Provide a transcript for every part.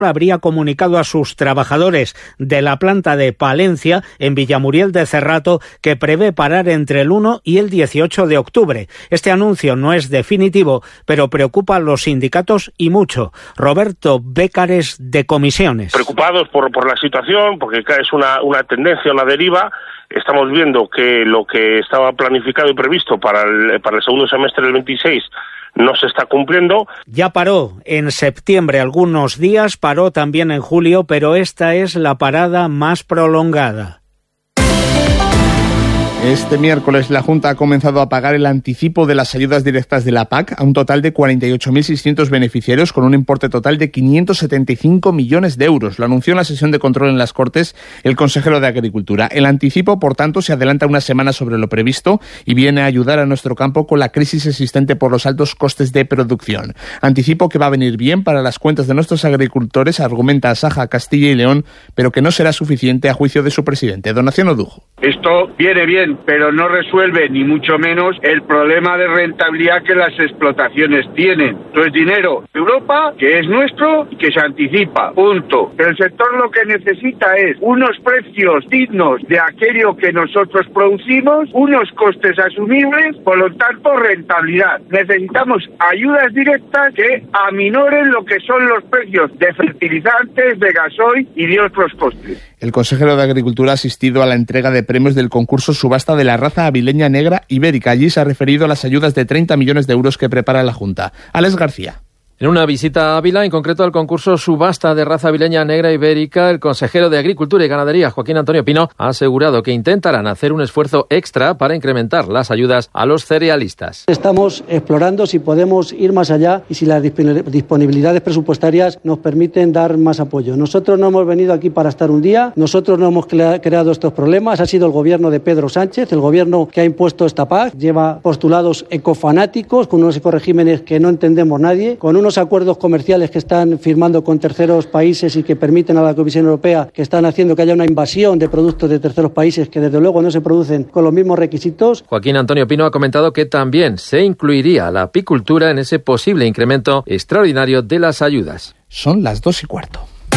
habría comunicado a sus trabajadores de la planta de Palencia, en Villamuriel de Cerrato, que prevé parar entre el 1 y el 18 de octubre. Este anuncio no es definitivo, pero preocupa a los sindicatos y mucho. Roberto Bécares, de Comisiones. Preocupados por la situación, porque es una tendencia, una deriva. Estamos viendo que lo que estaba planificado y previsto para el segundo semestre del 26 no se está cumpliendo. Ya paró en septiembre algunos días, paró también en julio, pero esta es la parada más prolongada. Este miércoles la Junta ha comenzado a pagar el anticipo de las ayudas directas de la PAC a un total de 48.600 beneficiarios con un importe total de 575 millones de euros. Lo anunció en la sesión de control en las Cortes el consejero de Agricultura. El anticipo, por tanto, se adelanta una semana sobre lo previsto y viene a ayudar a nuestro campo con la crisis existente por los altos costes de producción. Anticipo que va a venir bien para las cuentas de nuestros agricultores, argumenta Asaja Castilla y León, pero que no será suficiente a juicio de su presidente, Donación Odujo. Esto viene bien, pero no resuelve ni mucho menos el problema de rentabilidad que las explotaciones tienen. Entonces, dinero de Europa, que es nuestro y que se anticipa, punto. Pero el sector lo que necesita es unos precios dignos de aquello que nosotros producimos, unos costes asumibles, por lo tanto rentabilidad. Necesitamos ayudas directas que aminoren lo que son los precios de fertilizantes, de gasoil y de otros costes. El consejero de Agricultura ha asistido a la entrega de premios del concurso Subasta de la raza avileña negra ibérica. Allí se ha referido a las ayudas de 30 millones de euros que prepara la Junta. Alex García. En una visita a Ávila, en concreto al concurso Subasta de raza avileña negra ibérica, el consejero de Agricultura y Ganadería, Joaquín Antonio Pino, ha asegurado que intentarán hacer un esfuerzo extra para incrementar las ayudas a los cerealistas. Estamos explorando si podemos ir más allá y si las disponibilidades presupuestarias nos permiten dar más apoyo. Nosotros no hemos venido aquí para estar un día, nosotros no hemos creado estos problemas, ha sido el gobierno de Pedro Sánchez, el gobierno que ha impuesto esta PAC, lleva postulados ecofanáticos, con unos ecoregímenes que no entendemos nadie, con unos acuerdos comerciales que están firmando con terceros países y que permiten a la Comisión Europea, que están haciendo que haya una invasión de productos de terceros países que desde luego no se producen con los mismos requisitos. Joaquín Antonio Pino ha comentado que también se incluiría la apicultura en ese posible incremento extraordinario de las ayudas. Son las 2:15.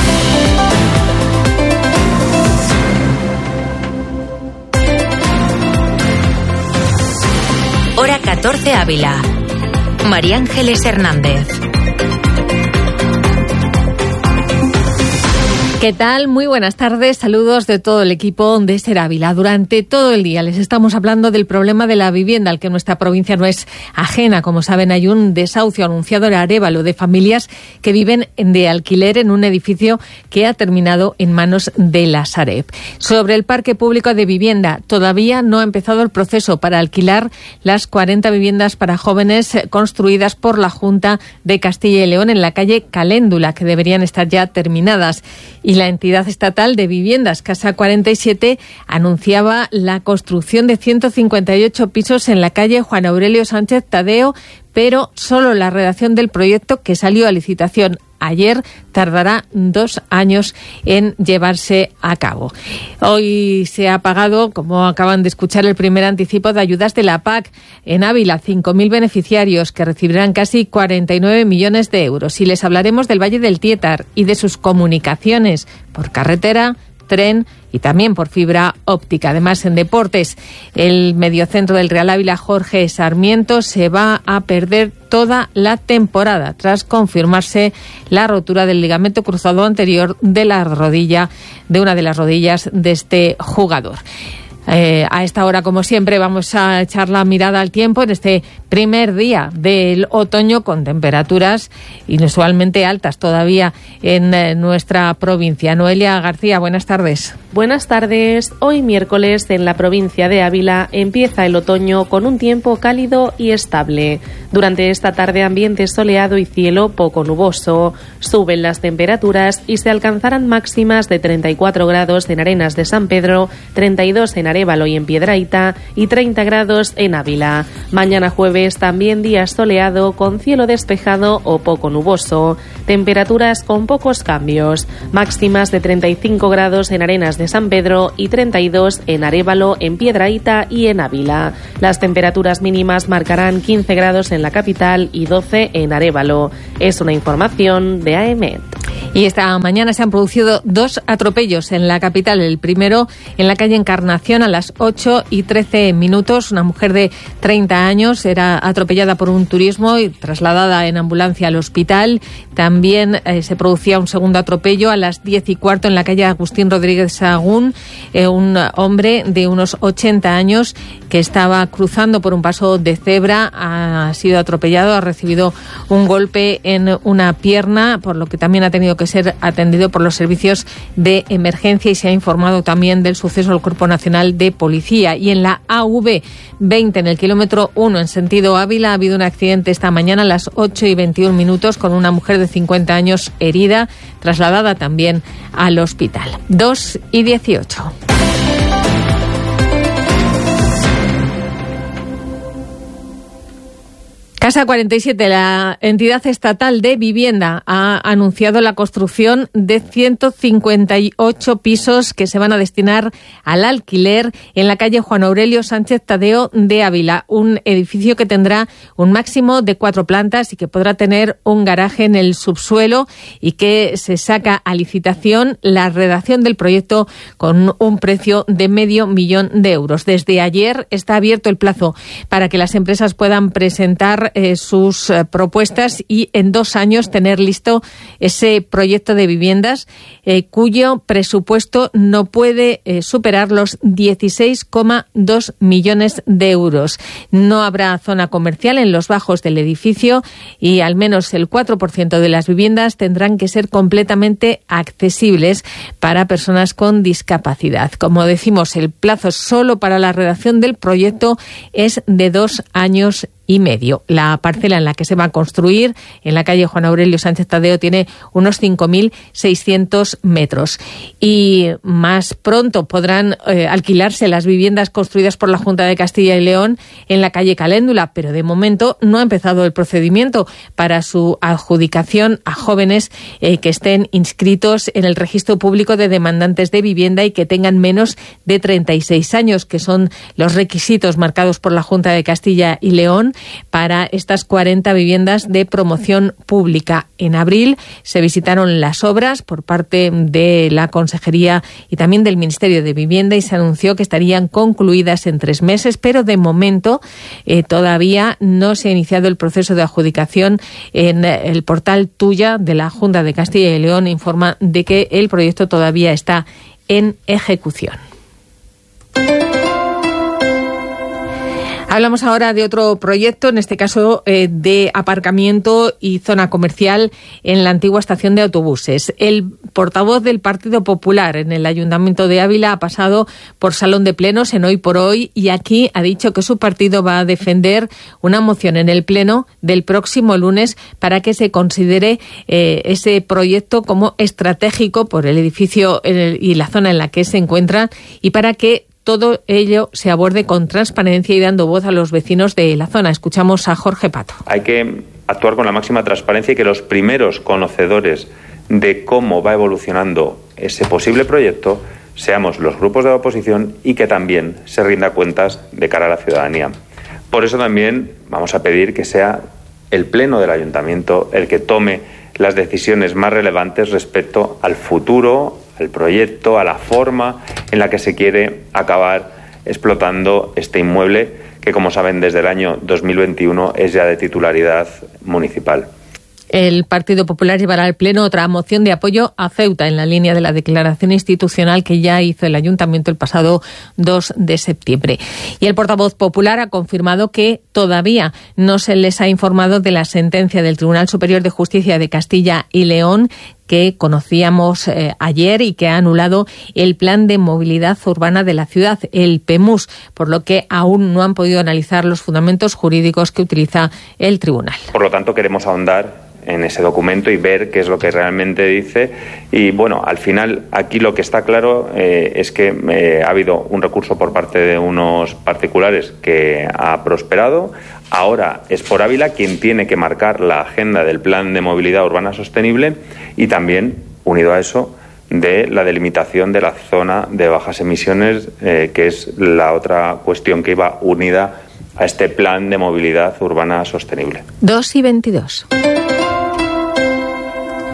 Hora 14 Ávila. María Ángeles Hernández. ¿Qué tal? Muy buenas tardes. Saludos de todo el equipo de Ser Ávila. Durante todo el día les estamos hablando del problema de la vivienda, al que nuestra provincia no es ajena. Como saben, hay un desahucio anunciado en Arévalo de familias que viven de alquiler en un edificio que ha terminado en manos de la Sareb. Sobre el parque público de vivienda, todavía no ha empezado el proceso para alquilar las 40 viviendas para jóvenes construidas por la Junta de Castilla y León en la calle Caléndula, que deberían estar ya terminadas. Y la entidad estatal de viviendas, Casa 47, anunciaba la construcción de 158 pisos en la calle Juan Aurelio Sánchez Tadeo, pero solo la redacción del proyecto, que salió a licitación ayer, tardará 2 años en llevarse a cabo. Hoy se ha pagado, como acaban de escuchar, el primer anticipo de ayudas de la PAC en Ávila, 5.000 beneficiarios que recibirán casi 49 millones de euros. Y les hablaremos del Valle del Tietar y de sus comunicaciones por carretera, tren y también por fibra óptica. Además, en deportes, el mediocentro del Real Ávila, Jorge Sarmiento, se va a perder toda la temporada tras confirmarse la rotura del ligamento cruzado anterior de la rodilla, de una de las rodillas de este jugador. A esta hora, como siempre, vamos a echar la mirada al tiempo en este primer día del otoño, con temperaturas inusualmente altas todavía en nuestra provincia. Noelia García, buenas tardes. Buenas tardes. Hoy miércoles en la provincia de Ávila empieza el otoño con un tiempo cálido y estable. Durante esta tarde, ambiente soleado y cielo poco nuboso. Suben las temperaturas y se alcanzarán máximas de 34 grados en Arenas de San Pedro, 32 en Arévalo y en Piedrahita y 30 grados en Ávila. Mañana jueves también día soleado con cielo despejado o poco nuboso. Temperaturas con pocos cambios. Máximas de 35 grados en Arenas de San Pedro y 32 en Arévalo, en Piedrahita y en Ávila. Las temperaturas mínimas marcarán 15 grados en la capital y 12 en Arévalo. Es una información de AEMET. Y esta mañana se han producido 2 atropellos en la capital. El primero en la calle Encarnación a las 8:13. Una mujer de 30 años era atropellada por un turismo y trasladada en ambulancia al hospital. También se producía un segundo atropello a las 10:15 en la calle Agustín Rodríguez Sagún. Un hombre de unos 80 años que estaba cruzando por un paso de cebra ha sido atropellado, ha recibido un golpe en una pierna, por lo que también ha tenido que ser atendido por los servicios de emergencia, y se ha informado también del suceso al Cuerpo Nacional de Policía. Y en la AV20, en el kilómetro 1 en sentido Ávila, ha habido un accidente esta mañana a las 8:21 con una mujer de 50 años herida, trasladada también al hospital. 2:18. Casa 47, la entidad estatal de vivienda, ha anunciado la construcción de 158 pisos que se van a destinar al alquiler en la calle Juan Aurelio Sánchez Tadeo de Ávila. Un edificio que tendrá un máximo de 4 plantas y que podrá tener un garaje en el subsuelo, y que se saca a licitación la redacción del proyecto con un precio de $500,000 de euros. Desde ayer está abierto el plazo para que las empresas puedan presentar sus propuestas y en 2 años tener listo ese proyecto de viviendas cuyo presupuesto no puede superar los 16,2 millones de euros. No habrá zona comercial en los bajos del edificio y al menos el 4% de las viviendas tendrán que ser completamente accesibles para personas con discapacidad. Como decimos, el plazo solo para la redacción del proyecto es de 2 años y medio. La parcela en la que se va a construir, en la calle Juan Aurelio Sánchez Tadeo, tiene unos 5.600 metros. Y más pronto podrán alquilarse las viviendas construidas por la Junta de Castilla y León en la calle Caléndula, pero de momento no ha empezado el procedimiento para su adjudicación a jóvenes que estén inscritos en el registro público de demandantes de vivienda y que tengan menos de 36 años, que son los requisitos marcados por la Junta de Castilla y León para estas 40 viviendas de promoción pública. En abril se visitaron las obras por parte de la Consejería y también del Ministerio de Vivienda y se anunció que estarían concluidas en 3 meses, pero de momento todavía no se ha iniciado el proceso de adjudicación. En el portal Tuya de la Junta de Castilla y León informa de que el proyecto todavía está en ejecución. Hablamos ahora de otro proyecto, en este caso de aparcamiento y zona comercial en la antigua estación de autobuses. El portavoz del Partido Popular en el Ayuntamiento de Ávila ha pasado por Salón de Plenos en Hoy por Hoy y aquí ha dicho que su partido va a defender una moción en el Pleno del próximo lunes para que se considere ese proyecto como estratégico por el edificio y la zona en la que se encuentra y para que todo ello se aborde con transparencia y dando voz a los vecinos de la zona. Escuchamos a Jorge Pato. Hay que actuar con la máxima transparencia y que los primeros conocedores de cómo va evolucionando ese posible proyecto seamos los grupos de la oposición y que también se rinda cuentas de cara a la ciudadanía. Por eso también vamos a pedir que sea el Pleno del Ayuntamiento el que tome las decisiones más relevantes respecto al futuro, al proyecto, a la forma en la que se quiere acabar explotando este inmueble que, como saben, desde el año 2021 es ya de titularidad municipal. El Partido Popular llevará al Pleno otra moción de apoyo a Ceuta en la línea de la declaración institucional que ya hizo el Ayuntamiento el pasado 2 de septiembre. Y el portavoz popular ha confirmado que todavía no se les ha informado de la sentencia del Tribunal Superior de Justicia de Castilla y León que conocíamos ayer y que ha anulado el Plan de Movilidad Urbana de la ciudad, el PEMUS, por lo que aún no han podido analizar los fundamentos jurídicos que utiliza el tribunal. Por lo tanto, queremos ahondar en ese documento y ver qué es lo que realmente dice. Y bueno, al final aquí lo que está claro es que ha habido un recurso por parte de unos particulares que ha prosperado. Ahora es por Ávila quien tiene que marcar la agenda del Plan de Movilidad Urbana Sostenible y también, unido a eso, de la delimitación de la zona de bajas emisiones, que es la otra cuestión que iba unida a este Plan de Movilidad Urbana Sostenible. 2:22.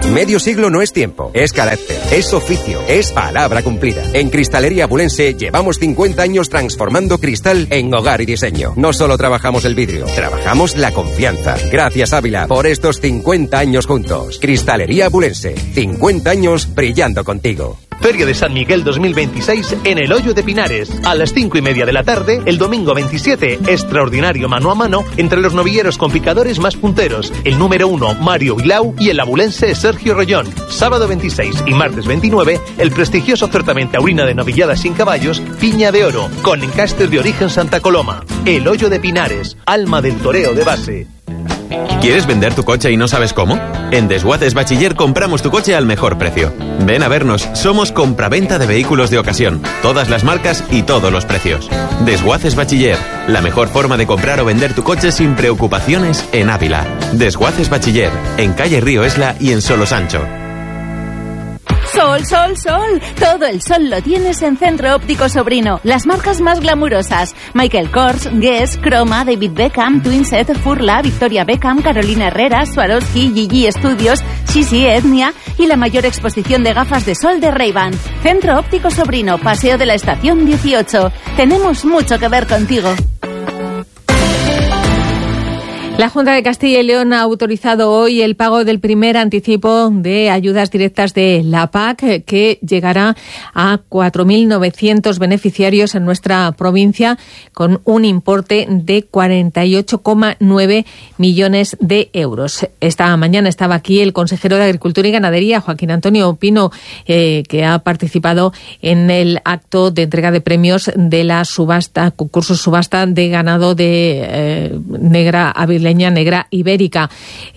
Medio siglo no es tiempo, es carácter, es oficio, es palabra cumplida. En Cristalería Abulense llevamos 50 años transformando cristal en hogar y diseño. No solo trabajamos el vidrio, trabajamos la confianza. Gracias, Ávila, por estos 50 años juntos. Cristalería Abulense, 50 años brillando contigo. Feria de San Miguel 2026 en el Hoyo de Pinares. A las 5:30 de la tarde, el domingo 27, extraordinario mano a mano entre los novilleros con picadores más punteros. El número 1, Mario Vilau, y el abulense Sergio Rollón. Sábado 26 y martes 29, el prestigioso certamen taurino de novilladas sin caballos, Piña de Oro, con encastes de origen Santa Coloma. El Hoyo de Pinares, alma del toreo de base. ¿Quieres vender tu coche y no sabes cómo? En Desguaces Bachiller compramos tu coche al mejor precio. Ven a vernos, somos compraventa de vehículos de ocasión, todas las marcas y todos los precios. Desguaces Bachiller, la mejor forma de comprar o vender tu coche sin preocupaciones en Ávila. Desguaces Bachiller, en calle Río Esla y en Solo Sancho. Sol, sol, sol. Todo el sol lo tienes en Centro Óptico Sobrino. Las marcas más glamurosas: Michael Kors, Guess, Chroma, David Beckham, Twinset, Furla, Victoria Beckham, Carolina Herrera, Swarovski, Gigi Studios, Sisi, Etnia y la mayor exposición de gafas de sol de Ray-Ban. Centro Óptico Sobrino, Paseo de la Estación 18. Tenemos mucho que ver contigo. La Junta de Castilla y León ha autorizado hoy el pago del primer anticipo de ayudas directas de la PAC, que llegará a 4.900 beneficiarios en nuestra provincia, con un importe de 48,9 millones de euros. Esta mañana estaba aquí el consejero de Agricultura y Ganadería, Joaquín Antonio Pino, que ha participado en el acto de entrega de premios de la concurso subasta de ganado de negra avileña, negra ibérica,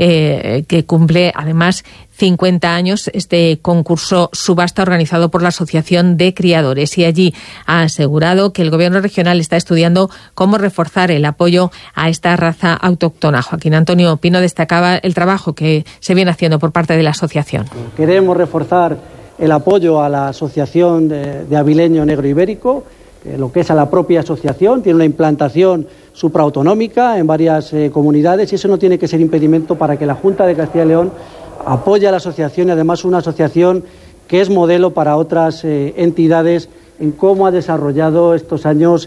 que cumple además 50 años este concurso subasta organizado por la Asociación de Criadores, y allí ha asegurado que el Gobierno regional está estudiando cómo reforzar el apoyo a esta raza autóctona. Joaquín Antonio Pino destacaba el trabajo que se viene haciendo por parte de la asociación. Queremos reforzar el apoyo a la Asociación de Avileño Negro Ibérico, lo que es a la propia asociación. Tiene una implantación supraautonómica en varias comunidades, y eso no tiene que ser impedimento para que la Junta de Castilla y León apoye a la asociación, y además una asociación que es modelo para otras entidades en cómo ha desarrollado estos años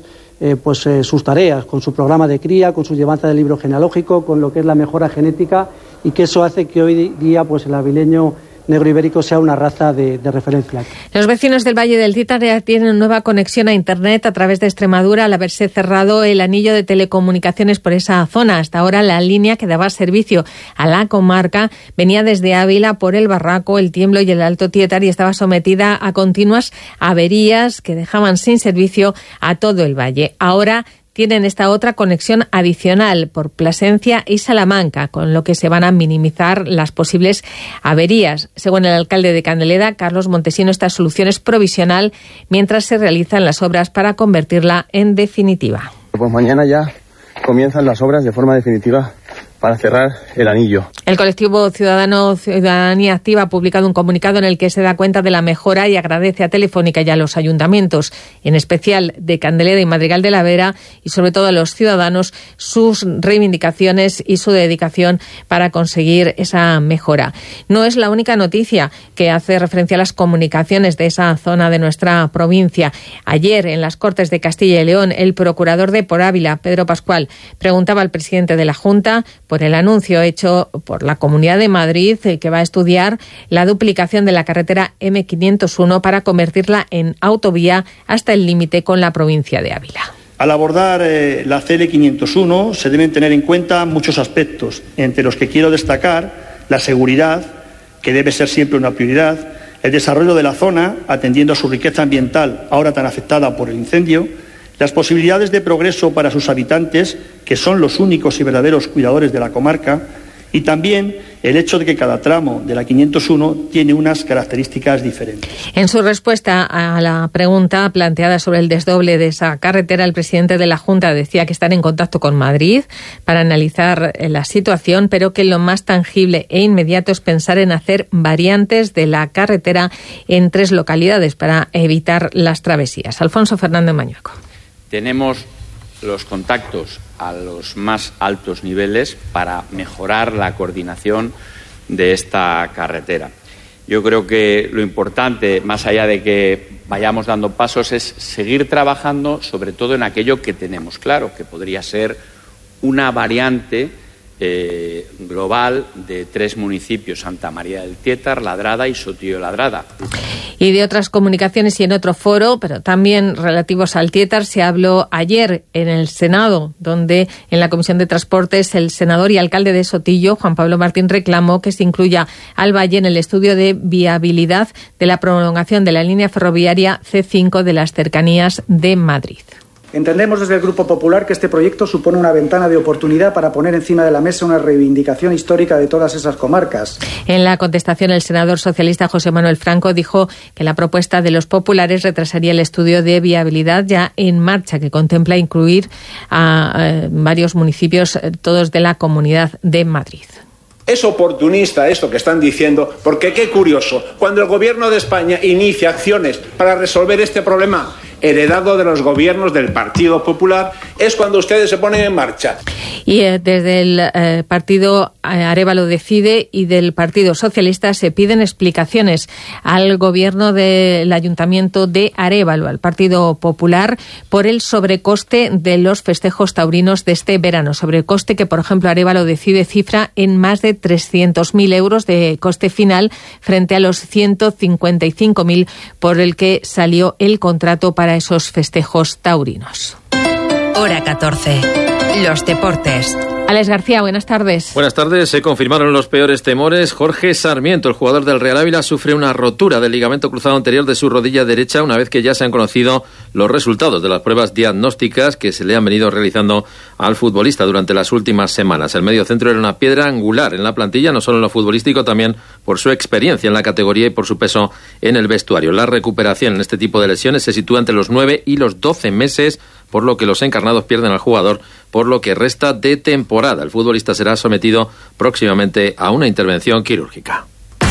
sus tareas, con su programa de cría, con su llevanza del libro genealógico, con lo que es la mejora genética, y que eso hace que hoy día el avileño negro ibérico sea una raza de referencia. Los vecinos del Valle del Títar ya tienen nueva conexión a Internet a través de Extremadura, al haberse cerrado el anillo de telecomunicaciones por esa zona. Hasta ahora la línea que daba servicio a la comarca venía desde Ávila por el Barraco, el Tiemblo y el Alto Tietar, y estaba sometida a continuas averías que dejaban sin servicio a todo el valle. Ahora tienen esta otra conexión adicional por Plasencia y Salamanca, con lo que se van a minimizar las posibles averías. Según el alcalde de Candeleda, Carlos Montesino, esta solución es provisional mientras se realizan las obras para convertirla en definitiva. Pues mañana ya comienzan las obras de forma definitiva para cerrar el anillo. El colectivo Ciudadanía Activa ha publicado un comunicado en el que se da cuenta de la mejora y agradece a Telefónica y a los ayuntamientos, en especial de Candeleda y Madrigal de la Vera, y sobre todo a los ciudadanos, sus reivindicaciones y su dedicación para conseguir esa mejora. No es la única noticia que hace referencia a las comunicaciones de esa zona de nuestra provincia. Ayer, en las Cortes de Castilla y León, el procurador de Por Ávila, Pedro Pascual, preguntaba al presidente de la Junta por el anuncio hecho por la Comunidad de Madrid, que va a estudiar la duplicación de la carretera M501 para convertirla en autovía hasta el límite con la provincia de Ávila. Al abordar la CL501 se deben tener en cuenta muchos aspectos, entre los que quiero destacar la seguridad, que debe ser siempre una prioridad, el desarrollo de la zona, atendiendo a su riqueza ambiental, ahora tan afectada por el incendio, las posibilidades de progreso para sus habitantes, que son los únicos y verdaderos cuidadores de la comarca, y también el hecho de que cada tramo de la 501 tiene unas características diferentes. En su respuesta a la pregunta planteada sobre el desdoble de esa carretera, el presidente de la Junta decía que están en contacto con Madrid para analizar la situación, pero que lo más tangible e inmediato es pensar en hacer variantes de la carretera en 3 localidades para evitar las travesías. Alfonso Fernández Mañueco. Tenemos los contactos a los más altos niveles para mejorar la coordinación de esta carretera. Yo creo que lo importante, más allá de que vayamos dando pasos, es seguir trabajando sobre todo en aquello que tenemos claro, que podría ser una variante global de 3 municipios, Santa María del Tietar, Ladrada y Sotillo Ladrada. Y de otras comunicaciones y en otro foro, pero también relativos al Tietar, se habló ayer en el Senado, donde en la Comisión de Transportes el senador y alcalde de Sotillo, Juan Pablo Martín, reclamó que se incluya al Valle en el estudio de viabilidad de la prolongación de la línea ferroviaria C5 de las cercanías de Madrid. Entendemos desde el Grupo Popular que este proyecto supone una ventana de oportunidad para poner encima de la mesa una reivindicación histórica de todas esas comarcas. En la contestación, el senador socialista José Manuel Franco dijo que la propuesta de los populares retrasaría el estudio de viabilidad ya en marcha, que contempla incluir a varios municipios, todos de la Comunidad de Madrid. Es oportunista esto que están diciendo, porque qué curioso, cuando el Gobierno de España inicia acciones para resolver este problema heredado de los gobiernos del Partido Popular, es cuando ustedes se ponen en marcha. Y desde el partido Arévalo Decide y del Partido Socialista se piden explicaciones al gobierno del Ayuntamiento de Arévalo, al Partido Popular, por el sobrecoste de los festejos taurinos de este verano. Sobrecoste que, por ejemplo, Arévalo Decide cifra en más de 300.000 euros de coste final frente a los 155.000 por el que salió el contrato para esos festejos taurinos. Hora 14. Los deportes. Alex García, buenas tardes. Buenas tardes. Se confirmaron los peores temores. Jorge Sarmiento, el jugador del Real Ávila, sufre una rotura del ligamento cruzado anterior de su rodilla derecha una vez que ya se han conocido los resultados de las pruebas diagnósticas que se le han venido realizando al futbolista durante las últimas semanas. El mediocentro era una piedra angular en la plantilla, no solo en lo futbolístico, también por su experiencia en la categoría y por su peso en el vestuario. La recuperación en este tipo de lesiones se sitúa entre los 9 y los 12 meses, por lo que los encarnados pierden al jugador por lo que resta de temporada. El futbolista será sometido próximamente a una intervención quirúrgica.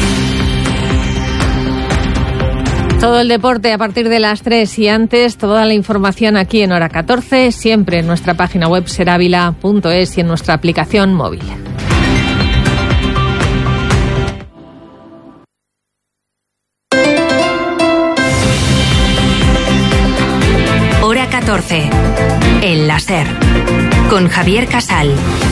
Todo el deporte a partir de las 3 y antes, toda la información aquí en Hora 14, siempre en nuestra página web seravila.es y en nuestra aplicación móvil. Hora 14. El láser. Con Javier Casal.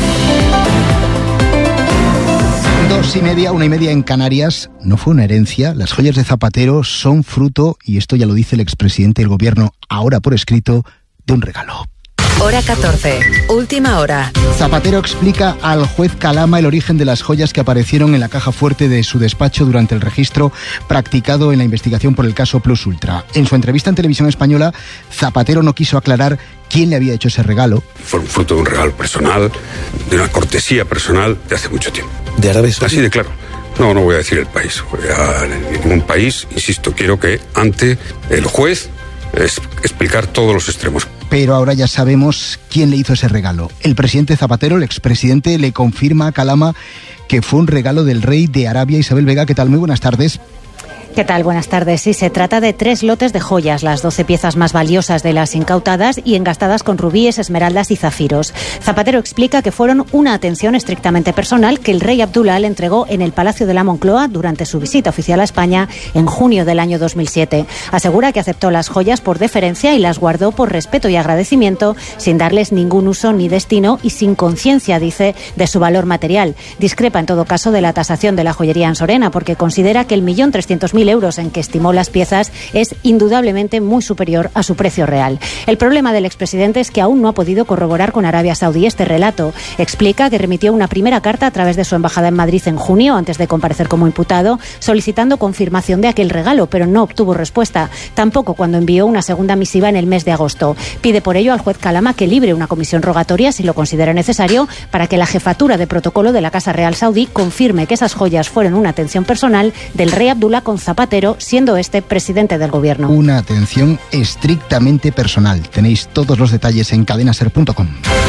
2:30, 1:30 en Canarias. No fue una herencia. Las joyas de Zapatero son fruto, y esto ya lo dice el expresidente del gobierno, ahora por escrito, de un regalo. Hora 14. Última hora. Zapatero explica al juez Calama el origen de las joyas que aparecieron en la caja fuerte de su despacho durante el registro practicado en la investigación por el caso Plus Ultra. En su entrevista en Televisión Española, Zapatero no quiso aclarar quién le había hecho ese regalo. Fue un fruto de un regalo personal, de una cortesía personal de hace mucho tiempo. ¿De Arabia Saudí? Así de claro. No voy a decir el país. En ningún país, insisto, quiero que ante el juez explicar todos los extremos. Pero ahora ya sabemos quién le hizo ese regalo. El presidente Zapatero, el expresidente, le confirma a Calama que fue un regalo del rey de Arabia. Isabel Vega, ¿qué tal? Muy buenas tardes. ¿Qué tal? Buenas tardes. Sí, se trata de 3 lotes de joyas, las 12 piezas más valiosas de las incautadas y engastadas con rubíes, esmeraldas y zafiros. Zapatero explica que fueron una atención estrictamente personal que el rey Abdullah le entregó en el Palacio de la Moncloa durante su visita oficial a España en junio del año 2007. Asegura que aceptó las joyas por deferencia y las guardó por respeto y agradecimiento, sin darles ningún uso ni destino y sin conciencia, dice, de su valor material. Discrepa en todo caso de la tasación de la joyería ansorena porque considera que el 1.300.000 euros en que estimó las piezas es indudablemente muy superior a su precio real. El problema del expresidente es que aún no ha podido corroborar con Arabia Saudí este relato. Explica que remitió una primera carta a través de su embajada en Madrid en junio, antes de comparecer como imputado, solicitando confirmación de aquel regalo, pero no obtuvo respuesta. Tampoco cuando envió una segunda misiva en el mes de agosto. Pide por ello al juez Calama que libre una comisión rogatoria, si lo considera necesario, para que la jefatura de protocolo de la Casa Real Saudí confirme que esas joyas fueron una atención personal del rey Abdullah con Zapatero, siendo este presidente del gobierno. Una atención estrictamente personal. Tenéis todos los detalles en cadenaser.com.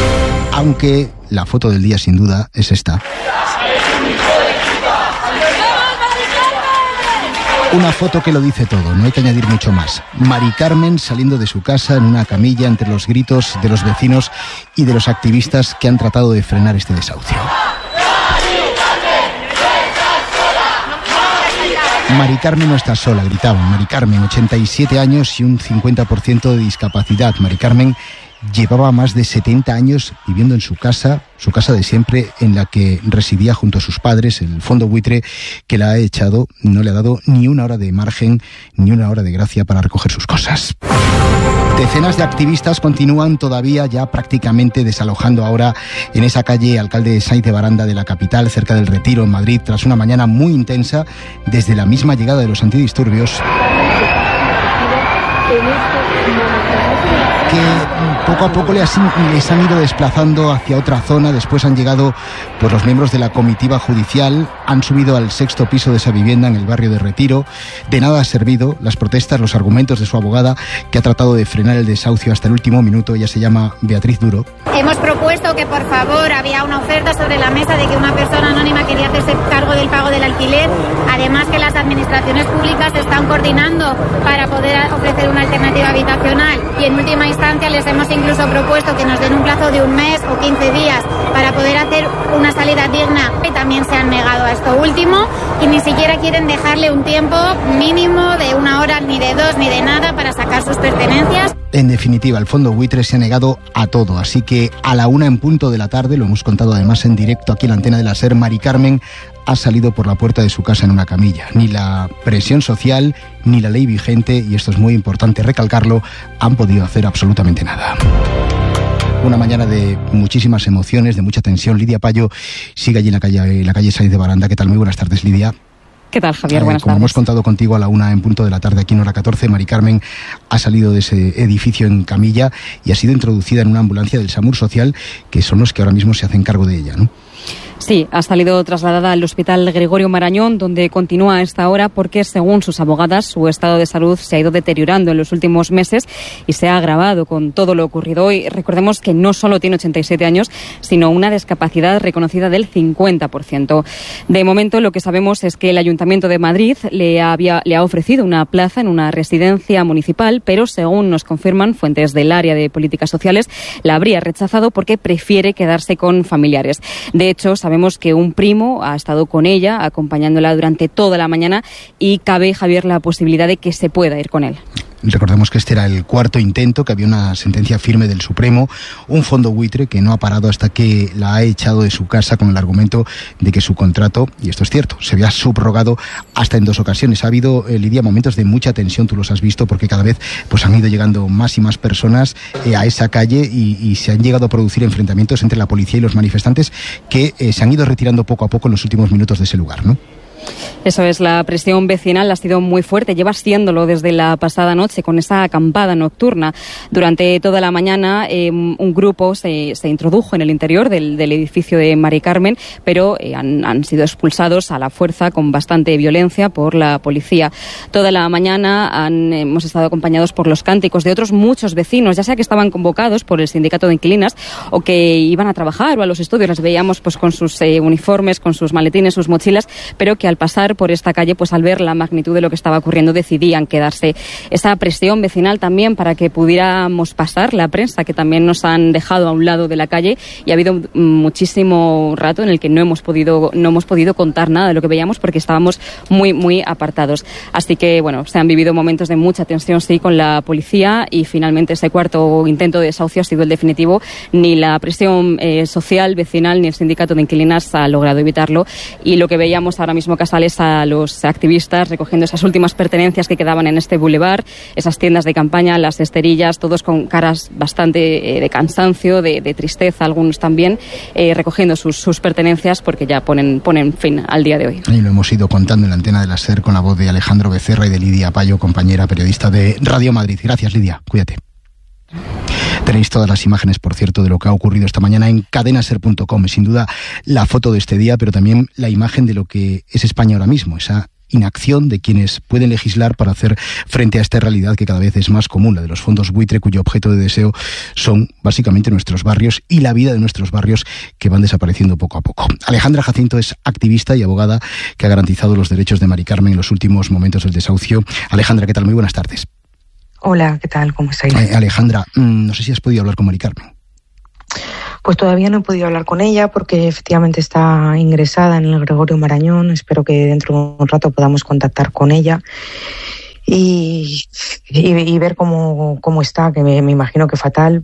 Aunque la foto del día sin duda es esta. Una foto que lo dice todo, no hay que añadir mucho más. Mari Carmen saliendo de su casa en una camilla entre los gritos de los vecinos y de los activistas que han tratado de frenar este desahucio. Mari Carmen no está sola, gritaban. Mari Carmen, 87 años y un 50% de discapacidad. Mari Carmen llevaba más de 70 años viviendo en su casa de siempre, en la que residía junto a sus padres. El fondo buitre que la ha echado no le ha dado ni una hora de margen, ni una hora de gracia para recoger sus cosas. Decenas de activistas continúan todavía ya prácticamente desalojando ahora en esa calle Alcalde Sáenz de Baranda de la capital, cerca del Retiro, en Madrid, tras una mañana muy intensa desde la misma llegada de los antidisturbios, que poco a poco les han ido desplazando hacia otra zona. Después han llegado pues los miembros de la comitiva judicial, han subido al 6º piso de esa vivienda en el barrio de Retiro. De nada ha servido las protestas, los argumentos de su abogada, que ha tratado de frenar el desahucio hasta el último minuto. Ella se llama Beatriz Duro. Hemos propuesto que, por favor, había una oferta sobre la mesa de que una persona anónima quería hacerse cargo del pago del alquiler. Además, que las administraciones públicas se están coordinando para poder ofrecer una alternativa habitacional. Y en última instancia les hemos incluso propuesto que nos den un plazo de un mes o 15 días para poder hacer una salida digna. Y también se han negado a esto último y ni siquiera quieren dejarle un tiempo mínimo de 1 hora, ni de 2, ni de nada para sacar sus pertenencias. En definitiva, el fondo buitre se ha negado a todo, así que a la 1:00 p.m, lo hemos contado además en directo aquí en la antena de la SER, Mari Carmen ha salido por la puerta de su casa en una camilla. Ni la presión social, ni la ley vigente, y esto es muy importante recalcarlo, han podido hacer absolutamente nada. Una mañana de muchísimas emociones, de mucha tensión. Lidia Payo sigue allí en la calle Sáenz de Baranda. ¿Qué tal? Muy buenas tardes, Lidia. ¿Qué tal, Javier? Buenas tardes. Como hemos contado contigo a la 1:00 p.m, aquí en hora 14, Mari Carmen ha salido de ese edificio en camilla y ha sido introducida en una ambulancia del SAMUR Social, que son los que ahora mismo se hacen cargo de ella, ¿no? Sí, ha salido trasladada al Hospital Gregorio Marañón, donde continúa a esta hora porque, según sus abogadas, su estado de salud se ha ido deteriorando en los últimos meses y se ha agravado con todo lo ocurrido hoy. Recordemos que no solo tiene 87 años, sino una discapacidad reconocida del 50%. De momento, lo que sabemos es que el Ayuntamiento de Madrid le ha ofrecido una plaza en una residencia municipal, pero, según nos confirman fuentes del área de políticas sociales, la habría rechazado porque prefiere quedarse con familiares. De hecho, sabemos que un primo ha estado con ella, acompañándola durante toda la mañana, y cabe, Javier, la posibilidad de que se pueda ir con él. Recordemos que este era el 4º intento, que había una sentencia firme del Supremo, un fondo buitre que no ha parado hasta que la ha echado de su casa con el argumento de que su contrato, y esto es cierto, se había subrogado hasta en 2 ocasiones. Ha habido, Lidia, momentos de mucha tensión, tú los has visto, porque cada vez pues han ido llegando más y más personas a esa calle y se han llegado a producir enfrentamientos entre la policía y los manifestantes que se han ido retirando poco a poco en los últimos minutos de ese lugar, ¿no? Eso es, la presión vecinal ha sido muy fuerte, lleva siéndolo desde la pasada noche con esa acampada nocturna. Durante toda la mañana un grupo se introdujo en el interior del edificio de Mari Carmen, pero han sido expulsados a la fuerza con bastante violencia por la policía. Toda la mañana hemos estado acompañados por los cánticos de otros muchos vecinos, ya sea que estaban convocados por el sindicato de inquilinas o que iban a trabajar o a los estudios. Las veíamos pues con sus uniformes, con sus maletines, sus mochilas, pero que al pasar por esta calle, pues al ver la magnitud de lo que estaba ocurriendo, decidían quedarse. Esa presión vecinal también para que pudiéramos pasar, la prensa, que también nos han dejado a un lado de la calle, y ha habido muchísimo rato en el que no hemos podido contar nada de lo que veíamos porque estábamos muy apartados. Así que, bueno, se han vivido momentos de mucha tensión, sí, con la policía, y finalmente ese 4º intento de desahucio ha sido el definitivo. Ni la presión social, vecinal, ni el sindicato de inquilinas ha logrado evitarlo, y lo que veíamos ahora mismo, Casales, a los activistas recogiendo esas últimas pertenencias que quedaban en este bulevar, esas tiendas de campaña, las esterillas, todos con caras bastante de cansancio, de tristeza, algunos también, recogiendo sus pertenencias porque ya ponen fin al día de hoy. Y lo hemos ido contando en la antena de la SER con la voz de Alejandro Becerra y de Lidia Payo, compañera periodista de Radio Madrid. Gracias, Lidia. Cuídate. Tenéis todas las imágenes, por cierto, de lo que ha ocurrido esta mañana en cadenaser.com. Sin duda la foto de este día, pero también la imagen de lo que es España ahora mismo, esa inacción de quienes pueden legislar para hacer frente a esta realidad que cada vez es más común, la de los fondos buitre, cuyo objeto de deseo son básicamente nuestros barrios y la vida de nuestros barrios, que van desapareciendo poco a poco. Alejandra Jacinto es activista y abogada que ha garantizado los derechos de Mari Carmen en los últimos momentos del desahucio. Alejandra, ¿qué tal? Muy buenas tardes. Hola, ¿qué tal? ¿Cómo estáis? Alejandra, no sé si has podido hablar con Mari Carmen. Pues todavía no he podido hablar con ella porque efectivamente está ingresada en el Gregorio Marañón. Espero que dentro de un rato podamos contactar con ella y ver cómo está, que me imagino que fatal.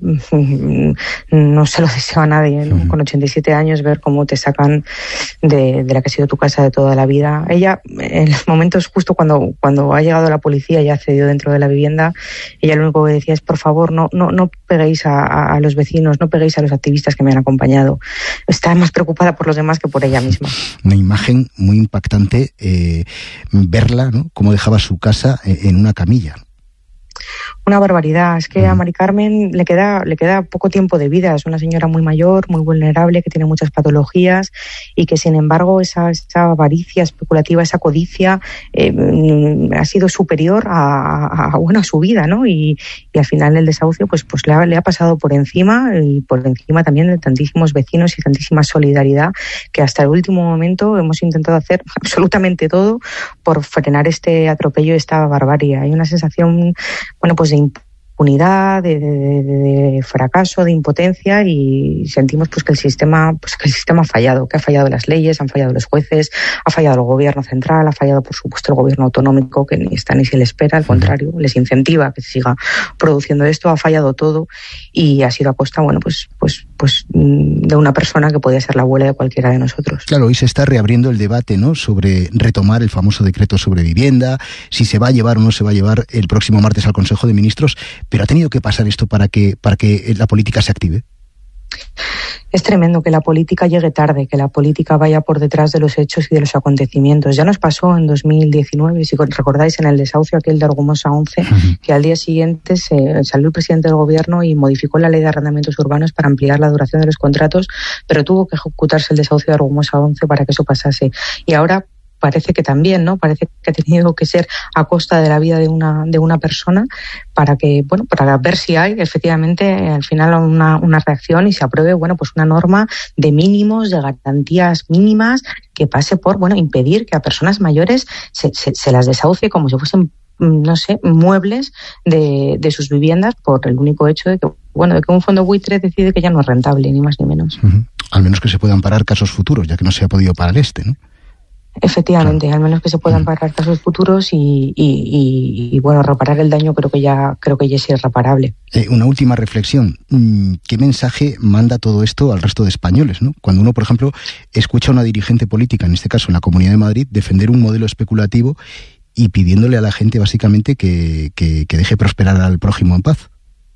No se lo deseo a nadie, ¿no? Con 87 años, ver cómo te sacan de la que ha sido tu casa de toda la vida. Ella, en los momentos justo cuando ha llegado la policía y ha accedido dentro de la vivienda, ella lo único que decía es: por favor, no peguéis a los vecinos, no peguéis a los activistas que me han acompañado. Está más preocupada por los demás que por ella misma. Una imagen muy impactante, verla, ¿no? Cómo dejaba su casa en una camilla. Una barbaridad. Es que a Mari Carmen le queda poco tiempo de vida. Es una señora muy mayor, muy vulnerable, que tiene muchas patologías y que, sin embargo, esa avaricia especulativa, esa codicia, ha sido superior a su vida, ¿no? Y al final el desahucio pues le ha pasado por encima, y por encima también de tantísimos vecinos y tantísima solidaridad, que hasta el último momento hemos intentado hacer absolutamente todo por frenar este atropello, esta barbarie. Hay una sensación, pues de impunidad, de fracaso, de impotencia, y sentimos que el sistema ha fallado, que ha fallado las leyes, han fallado los jueces, ha fallado el gobierno central, ha fallado por supuesto el gobierno autonómico, que ni está ni se le espera, al contrario, les incentiva que se siga produciendo esto. Ha fallado todo y ha sido a costa, de una persona que podía ser la abuela de cualquiera de nosotros. Claro, hoy se está reabriendo el debate, ¿no?, sobre retomar el famoso decreto sobre vivienda, si se va a llevar o no se va a llevar el próximo martes al Consejo de Ministros, pero ha tenido que pasar esto para que la política se active. Es tremendo que la política llegue tarde, que la política vaya por detrás de los hechos y de los acontecimientos. Ya nos pasó en 2019, si recordáis, en el desahucio aquel de Argumosa 11, que al día siguiente salió el presidente del gobierno y modificó la ley de arrendamientos urbanos para ampliar la duración de los contratos, pero tuvo que ejecutarse el desahucio de Argumosa 11 para que eso pasase. Y ahora parece que también, ¿no? Parece que ha tenido que ser a costa de la vida de una persona para ver si hay efectivamente al final una reacción y se apruebe, una norma de mínimos, de garantías mínimas, que pase por, impedir que a personas mayores se las desahucie como si fuesen, muebles de sus viviendas, por el único hecho de que un fondo buitre decide que ya no es rentable, ni más ni menos. Al menos que se puedan parar casos futuros, ya que no se ha podido parar ¿no? Efectivamente, claro. Al menos que se puedan parar casos futuros y reparar el daño creo que ya es irreparable. Una última reflexión. ¿Qué mensaje manda todo esto al resto de españoles, ¿no? Cuando uno, por ejemplo, escucha a una dirigente política, en este caso en la Comunidad de Madrid, defender un modelo especulativo y pidiéndole a la gente básicamente que deje prosperar al prójimo en paz?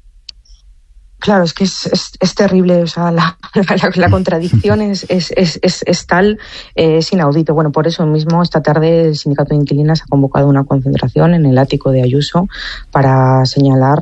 Claro, es que es terrible, o sea, la contradicción es tal, es inaudito. Por eso mismo esta tarde el Sindicato de Inquilinas ha convocado una concentración en el ático de Ayuso para señalar,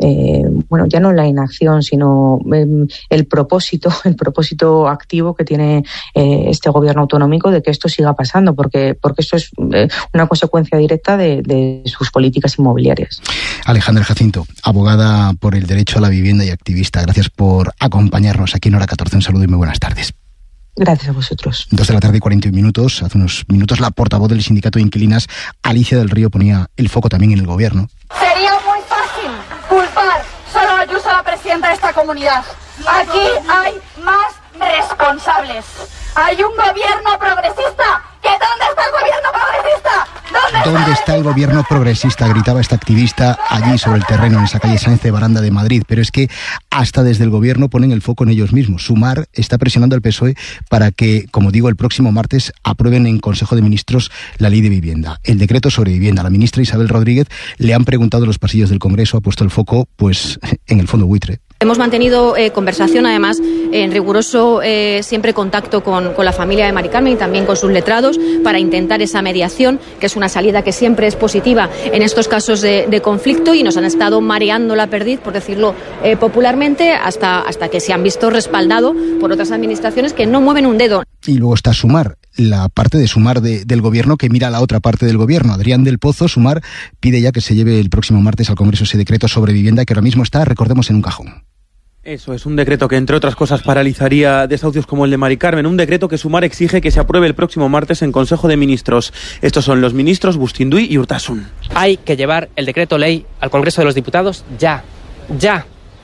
ya no la inacción, sino el propósito activo que tiene este gobierno autonómico de que esto siga pasando, porque esto es una consecuencia directa de sus políticas inmobiliarias. Alejandra Jacinto, abogada por el derecho a la vivienda y activista. Gracias por acompañarnos aquí en Hora 14. Un saludo y muy buenas tardes. Gracias a vosotros. 2:41. Hace unos minutos la portavoz del Sindicato de Inquilinas, Alicia del Río, ponía el foco también en el gobierno. Sería muy fácil culpar solo a Ayuso, la presidenta de esta comunidad. Aquí hay más responsables. Hay un gobierno progresista. ¿Que dónde está el gobierno progresista? ¿Dónde está el gobierno progresista?, gritaba esta activista allí sobre el terreno, en esa calle Sáenz de Baranda de Madrid. Pero es que hasta desde el gobierno ponen el foco en ellos mismos. Sumar está presionando al PSOE para que, como digo, el próximo martes aprueben en Consejo de Ministros la ley de vivienda, el decreto sobre vivienda. La ministra Isabel Rodríguez le han preguntado en los pasillos del Congreso, ha puesto el foco en el fondo buitre. Hemos mantenido conversación, además, en riguroso siempre contacto con la familia de Mari Carmen y también con sus letrados, para intentar esa mediación, que es una salida que siempre es positiva en estos casos de conflicto, y nos han estado mareando la perdiz, por decirlo popularmente, hasta que se han visto respaldado por otras administraciones que no mueven un dedo. Y luego está Sumar, la parte de Sumar del gobierno que mira a la otra parte del gobierno. Adrián del Pozo, Sumar, pide ya que se lleve el próximo martes al Congreso ese decreto sobre vivienda que ahora mismo está, recordemos, en un cajón. Eso es un decreto que, entre otras cosas, paralizaría desahucios como el de Mari Carmen. Un decreto que Sumar exige que se apruebe el próximo martes en Consejo de Ministros. Estos son los ministros Bustinduy y Urtasun. Hay que llevar el decreto ley al Congreso de los Diputados ya.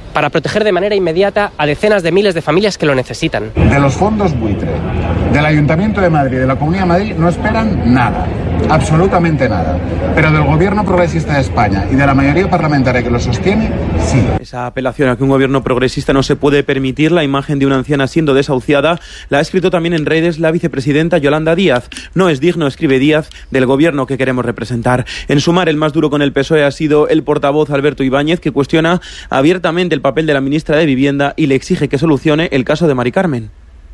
para proteger de manera inmediata a decenas de miles de familias que lo necesitan. De los fondos buitre, del Ayuntamiento de Madrid, de la Comunidad de Madrid, no esperan nada, absolutamente nada. Pero del Gobierno progresista de España y de la mayoría parlamentaria que lo sostiene, sí. Esa apelación a que un gobierno progresista no se puede permitir, la imagen de una anciana siendo desahuciada, la ha escrito también en redes la vicepresidenta Yolanda Díaz. No es digno, escribe Díaz, del gobierno que queremos representar. En Sumar, el más duro con el PSOE ha sido el portavoz Alberto Ibáñez, que cuestiona abiertamente el papel de la ministra de Vivienda y le exige que solucione el caso de Mari Carmen.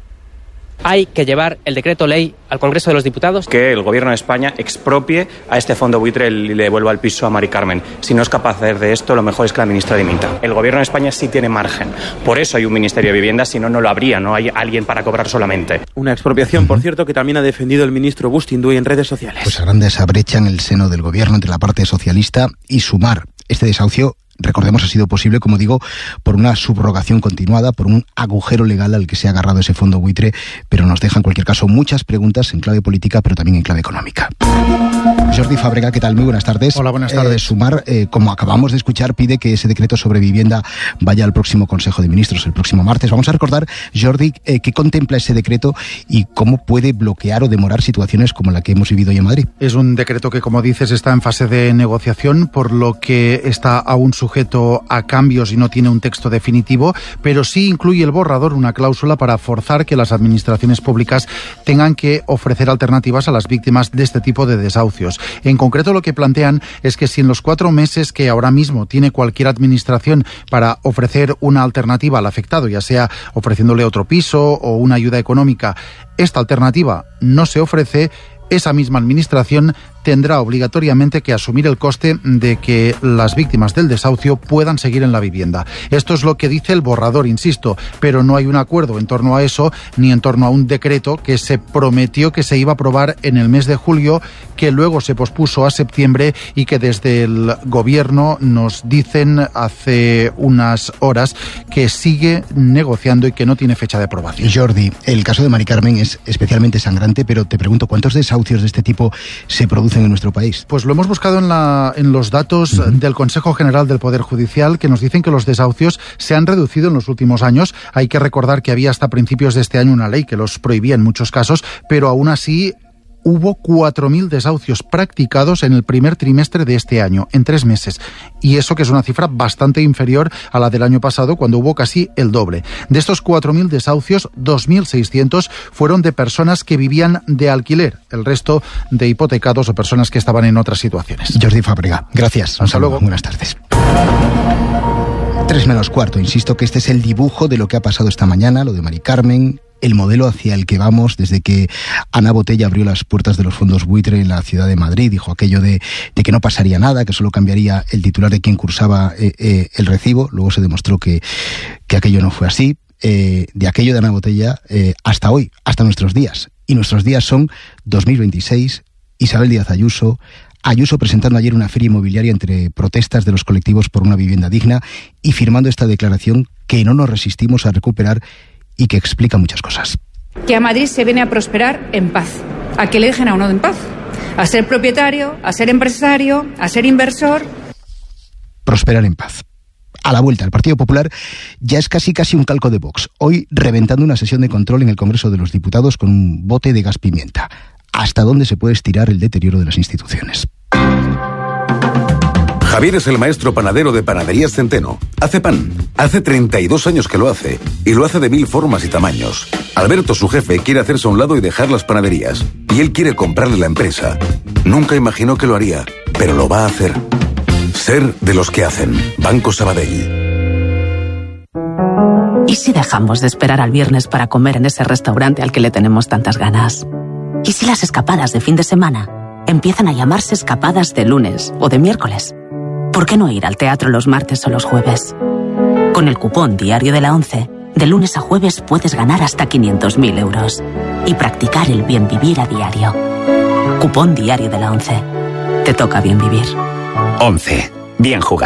Hay que llevar el decreto ley al Congreso de los Diputados. Que el Gobierno de España expropie a este fondo buitre y le devuelva el piso a Mari Carmen. Si no es capaz de hacer de esto, lo mejor es que la ministra dimita. El Gobierno de España sí tiene margen. Por eso hay un Ministerio de Vivienda, si no, no lo habría. No hay alguien para cobrar solamente. Una expropiación, por cierto, que también ha defendido el ministro Bustinduy en redes sociales. Pues agranda esa brecha en el seno del Gobierno entre la parte socialista y Sumar. Este desahucio, recordemos, ha sido posible, como digo, por una subrogación continuada, por un agujero legal al que se ha agarrado ese fondo buitre, pero nos deja en cualquier caso muchas preguntas en clave política, pero también en clave económica. Jordi Fábrega, ¿qué tal? Muy buenas tardes. Hola, buenas tardes. Sumar, como acabamos de escuchar, pide que ese decreto sobre vivienda vaya al próximo Consejo de Ministros, el próximo martes. Vamos a recordar, Jordi, qué contempla ese decreto y cómo puede bloquear o demorar situaciones como la que hemos vivido hoy en Madrid. Es un decreto que, como dices, está en fase de negociación, por lo que está aún sujeto a cambios y no tiene un texto definitivo, pero sí incluye el borrador una cláusula para forzar que las administraciones públicas tengan que ofrecer alternativas a las víctimas de este tipo de desahucios. En concreto, lo que plantean es que si en los 4 meses que ahora mismo tiene cualquier administración para ofrecer una alternativa al afectado, ya sea ofreciéndole otro piso o una ayuda económica, esta alternativa no se ofrece, esa misma administración tendrá obligatoriamente que asumir el coste de que las víctimas del desahucio puedan seguir en la vivienda. Esto es lo que dice el borrador, insisto, pero no hay un acuerdo en torno a eso, ni en torno a un decreto que se prometió que se iba a aprobar en el mes de julio, que luego se pospuso a septiembre y que desde el Gobierno nos dicen hace unas horas que sigue negociando y que no tiene fecha de aprobación. Jordi, el caso de Mari Carmen es especialmente sangrante, pero te pregunto, ¿cuántos desahucios de este tipo se producen en nuestro país? Pues lo hemos buscado en los datos del Consejo General del Poder Judicial, que nos dicen que los desahucios se han reducido en los últimos años. Hay que recordar que había hasta principios de este año una ley que los prohibía en muchos casos, pero aún así hubo 4.000 desahucios practicados en el primer trimestre de este año, en 3 meses. Y eso que es una cifra bastante inferior a la del año pasado, cuando hubo casi el doble. De estos 4.000 desahucios, 2.600 fueron de personas que vivían de alquiler. El resto de hipotecados o personas que estaban en otras situaciones. Jordi Fábrega, gracias. Hasta luego. Buenas tardes. 3 menos cuarto. Insisto que este es el dibujo de lo que ha pasado esta mañana, lo de Mari Carmen, el modelo hacia el que vamos desde que Ana Botella abrió las puertas de los fondos buitre en la ciudad de Madrid. Dijo aquello de que no pasaría nada, que solo cambiaría el titular de quien cursaba el recibo. Luego se demostró que aquello no fue así. De aquello de Ana Botella hasta hoy, hasta nuestros días. Y nuestros días son 2026, Isabel Díaz Ayuso presentando ayer una feria inmobiliaria entre protestas de los colectivos por una vivienda digna y firmando esta declaración que no nos resistimos a recuperar y que explica muchas cosas. Que a Madrid se viene a prosperar en paz, a que le dejen a uno en paz, a ser propietario, a ser empresario, a ser inversor. Prosperar en paz. A la vuelta, el Partido Popular ya es casi un calco de Vox. Hoy reventando una sesión de control en el Congreso de los Diputados con un bote de gas pimienta. ¿Hasta dónde se puede estirar el deterioro de las instituciones? Javier es el maestro panadero de Panaderías Centeno. Hace pan. Hace 32 años que lo hace. Y lo hace de 1000 formas y tamaños. Alberto, su jefe, quiere hacerse a un lado y dejar las panaderías. Y él quiere comprarle la empresa. Nunca imaginó que lo haría, pero lo va a hacer. Ser de los que hacen. Banco Sabadell. ¿Y si dejamos de esperar al viernes para comer en ese restaurante al que le tenemos tantas ganas? ¿Y si las escapadas de fin de semana empiezan a llamarse escapadas de lunes o de miércoles? ¿Por qué no ir al teatro los martes o los jueves? Con el cupón Diario de la ONCE, de lunes a jueves puedes ganar hasta 500.000 euros y practicar el bien vivir a diario. Cupón Diario de la ONCE. Te toca bien vivir. 11. Bien jugado.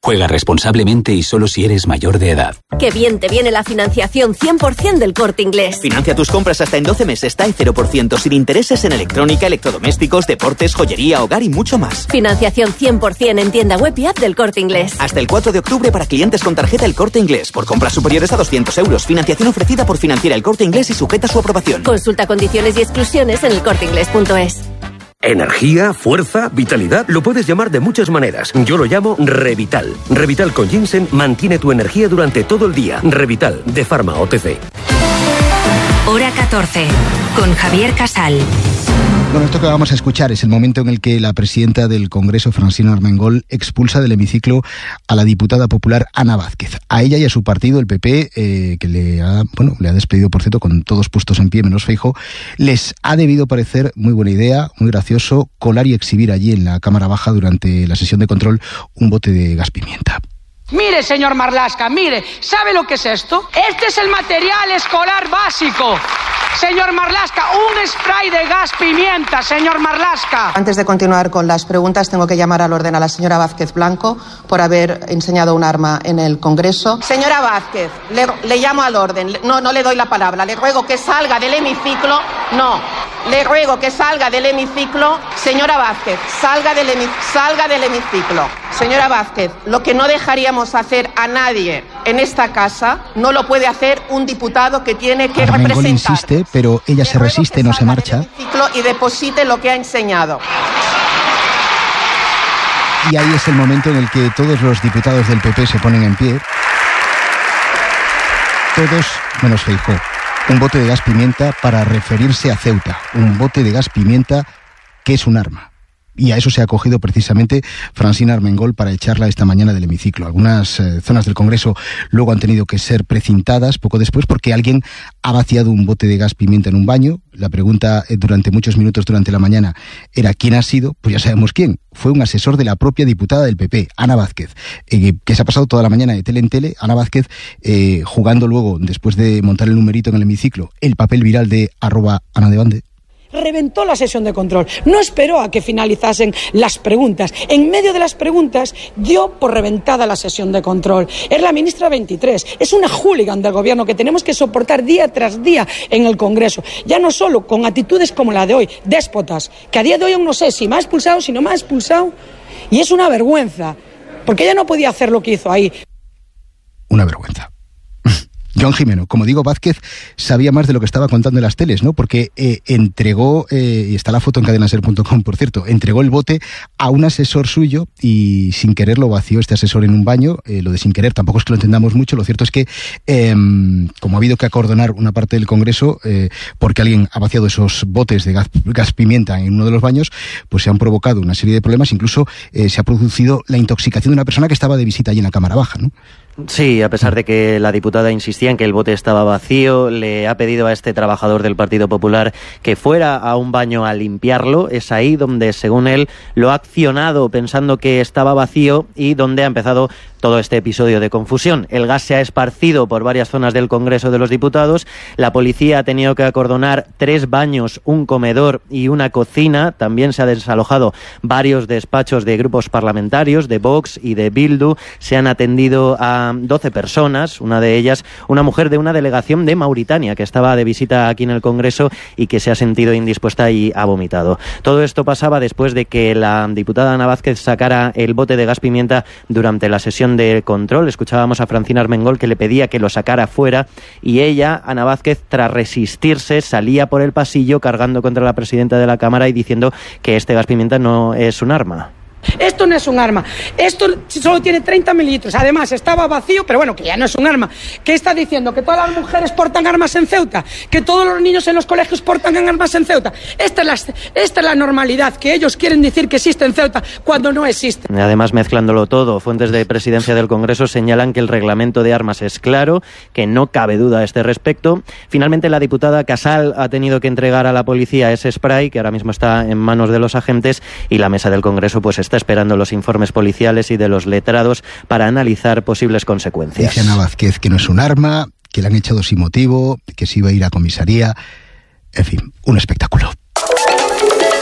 Juega responsablemente y solo si eres mayor de edad. Qué bien te viene la financiación 100% del Corte Inglés. Financia tus compras hasta en 12 meses, está en 0%, sin intereses en electrónica, electrodomésticos, deportes, joyería, hogar y mucho más. Financiación 100% en tienda web y app del Corte Inglés. Hasta el 4 de octubre para clientes con tarjeta El Corte Inglés. Por compras superiores a 200 euros. Financiación ofrecida por Financiera El Corte Inglés y sujeta a su aprobación. Consulta condiciones y exclusiones en elcorteinglés.es. Energía, fuerza, vitalidad, lo puedes llamar de muchas maneras. Yo lo llamo Revital. Revital con ginseng mantiene tu energía durante todo el día. Revital, de Pharma OTC. Hora 14, con Javier Casal. Bueno, esto que vamos a escuchar es el momento en el que la presidenta del Congreso, Francina Armengol, expulsa del hemiciclo a la diputada popular Ana Vázquez. A ella y a su partido, el PP, que le ha despedido, por cierto, con todos puestos en pie, menos Feijóo, les ha debido parecer muy buena idea, muy gracioso, colar y exhibir allí en la Cámara Baja durante la sesión de control un bote de gas pimienta. Mire, señor Marlaska, mire, ¿sabe lo que es esto? Este es el material escolar básico. Señor Marlaska, un spray de gas pimienta, señor Marlaska. Antes de continuar con las preguntas, tengo que llamar al orden a la señora Vázquez Blanco por haber enseñado un arma en el Congreso. Señora Vázquez, le llamo al orden. No le doy la palabra. Le ruego que salga del hemiciclo. No, le ruego que salga del hemiciclo. Señora Vázquez, salga del hemiciclo. Señora Vázquez, lo que no dejaríamos hacer a nadie en esta casa, no lo puede hacer un diputado que tiene que Armengol insiste, pero ella se resiste, no se marcha. Y deposite lo que ha enseñado. Y ahí es el momento en el que todos los diputados del PP se ponen en pie. Todos menos Feijóo. Un bote de gas pimienta para referirse a Ceuta. Un bote de gas pimienta que es un arma. Y a eso se ha acogido precisamente Francina Armengol para echarla esta mañana del hemiciclo. Algunas zonas del Congreso luego han tenido que ser precintadas poco después porque alguien ha vaciado un bote de gas pimienta en un baño. La pregunta durante muchos minutos durante la mañana era ¿quién ha sido? Pues ya sabemos quién. Fue un asesor de la propia diputada del PP, Ana Vázquez, que se ha pasado toda la mañana de tele en tele. Ana Vázquez jugando luego, después de montar el numerito en el hemiciclo, el papel viral de @AnaDeBande. Reventó la sesión de control, no esperó a que finalizasen las preguntas. En medio de las preguntas dio por reventada la sesión de control. Es la ministra 23, es una hooligan del gobierno que tenemos que soportar día tras día en el Congreso. Ya no solo con actitudes como la de hoy, déspotas, que a día de hoy aún no sé si me ha expulsado, si no me ha expulsado. Y es una vergüenza, porque ella no podía hacer lo que hizo ahí. Una vergüenza. Joan Jimeno, como digo, Vázquez sabía más de lo que estaba contando en las teles, ¿no? Porque entregó, y está la foto en cadenaser.com, por cierto, entregó el bote a un asesor suyo y sin querer lo vació este asesor en un baño. Lo de sin querer tampoco es que lo entendamos mucho. Lo cierto es que, como ha habido que acordonar una parte del Congreso porque alguien ha vaciado esos botes de gas pimienta en uno de los baños, pues se han provocado una serie de problemas. Incluso se ha producido la intoxicación de una persona que estaba de visita allí en la Cámara Baja, ¿no? Sí, a pesar de que la diputada insistía en que el bote estaba vacío, le ha pedido a este trabajador del Partido Popular que fuera a un baño a limpiarlo. Es ahí donde, según él, lo ha accionado pensando que estaba vacío y donde ha empezado todo este episodio de confusión. El gas se ha esparcido por varias zonas del Congreso de los Diputados. La policía ha tenido que acordonar 3 baños, un comedor y una cocina. También se ha desalojado varios despachos de grupos parlamentarios, de Vox y de Bildu. Se han atendido a 12 personas, una de ellas una mujer de una delegación de Mauritania que estaba de visita aquí en el Congreso y que se ha sentido indispuesta y ha vomitado. Todo esto pasaba después de que la diputada Ana Vázquez sacara el bote de gas pimienta durante la sesión de control. Escuchábamos a Francina Armengol que le pedía que lo sacara fuera y ella, Ana Vázquez, tras resistirse, salía por el pasillo cargando contra la presidenta de la Cámara y diciendo que este gas pimienta no es un arma. Esto no es un arma, esto solo tiene 30 mililitros, además estaba vacío, pero bueno, que ya no es un arma. ¿Qué está diciendo? ¿Que todas las mujeres portan armas en Ceuta? ¿Que todos los niños en los colegios portan armas en Ceuta? Esta es la normalidad, que ellos quieren decir que existe en Ceuta cuando no existe. Además, mezclándolo todo, fuentes de presidencia del Congreso señalan que el reglamento de armas es claro, que no cabe duda a este respecto. Finalmente, la diputada Casal ha tenido que entregar a la policía ese spray, que ahora mismo está en manos de los agentes, y la mesa del Congreso pues está esperando los informes policiales y de los letrados para analizar posibles consecuencias. Dice Ana Vázquez que no es un arma, que la han echado sin motivo, que se iba a ir a comisaría. En fin, un espectáculo.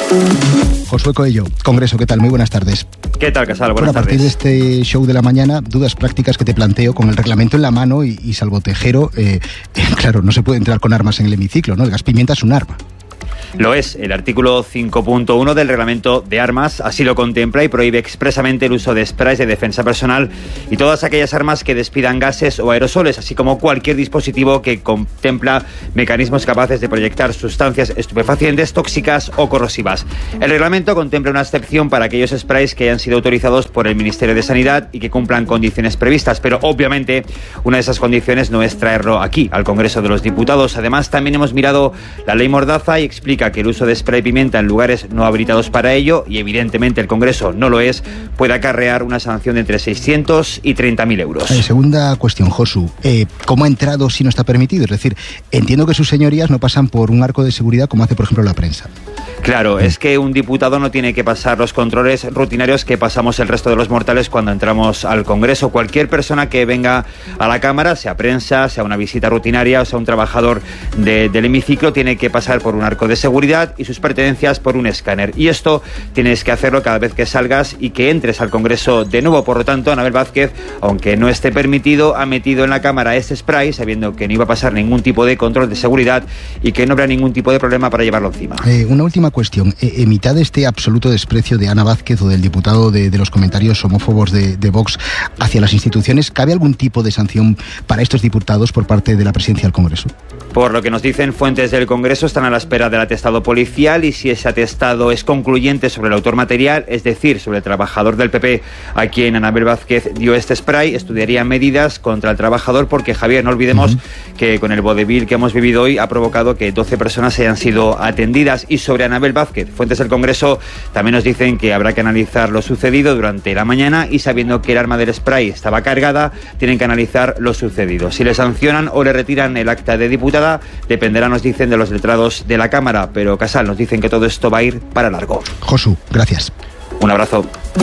Josué Coello, Congreso, ¿qué tal? Muy buenas tardes. ¿Qué tal, Casal? Buenas tardes. A partir de este show de la mañana, dudas prácticas que te planteo con el reglamento en la mano y salvo Tejero, claro, no se puede entrar con armas en el hemiciclo, ¿no? El gas pimienta es un arma. Lo es. El artículo 5.1 del reglamento de armas así lo contempla y prohíbe expresamente el uso de sprays de defensa personal y todas aquellas armas que despidan gases o aerosoles, así como cualquier dispositivo que contempla mecanismos capaces de proyectar sustancias estupefacientes, tóxicas o corrosivas. El reglamento contempla una excepción para aquellos sprays que hayan sido autorizados por el Ministerio de Sanidad y que cumplan condiciones previstas, pero obviamente una de esas condiciones no es traerlo aquí, al Congreso de los Diputados. Además, también hemos mirado la ley Mordaza y explica que el uso de spray pimienta en lugares no habilitados para ello, y evidentemente el Congreso no lo es, puede acarrear una sanción de entre 600 y 30.000 euros. Segunda cuestión, Josu. ¿Cómo ha entrado si no está permitido? Es decir, entiendo que sus señorías no pasan por un arco de seguridad como hace, por ejemplo, la prensa. Claro, es que un diputado no tiene que pasar los controles rutinarios que pasamos el resto de los mortales cuando entramos al Congreso. Cualquier persona que venga a la Cámara, sea prensa, sea una visita rutinaria o sea un trabajador del hemiciclo, tiene que pasar por un arco de seguridad y sus pertenencias por un escáner. Y esto tienes que hacerlo cada vez que salgas y que entres al Congreso de nuevo. Por lo tanto, Anabel Vázquez, aunque no esté permitido, ha metido en la Cámara este spray sabiendo que no iba a pasar ningún tipo de control de seguridad y que no habrá ningún tipo de problema para llevarlo encima. Una última cuestión. En mitad de este absoluto desprecio de Ana Vázquez o del diputado de los comentarios homófobos de Vox hacia las instituciones, ¿cabe algún tipo de sanción para estos diputados por parte de la presidencia del Congreso? Por lo que nos dicen fuentes del Congreso, están a la espera del atestado policial y si ese atestado es concluyente sobre el autor material, es decir, sobre el trabajador del PP a quien Anabel Vázquez dio este spray, estudiarían medidas contra el trabajador porque, Javier, no olvidemos que con el vodevil que hemos vivido hoy ha provocado que 12 personas hayan sido atendidas. Y sobre Anabel Vázquez, fuentes del Congreso también nos dicen que habrá que analizar lo sucedido durante la mañana y sabiendo que el arma del spray estaba cargada, tienen que analizar lo sucedido. Si le sancionan o le retiran el acta de diputada, dependerá, nos dicen, de los letrados de la Cámara, pero Casal, nos dicen que todo esto va a ir para largo. Josu, gracias. Un abrazo.